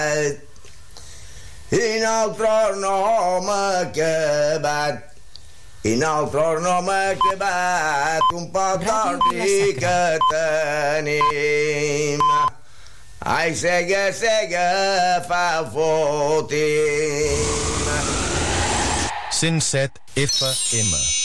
I nosaltres no hem acabat. I nosaltres no hem acabat un poc d'ordi que tenim. Ai, sega, sega, fa fotim. 107 FM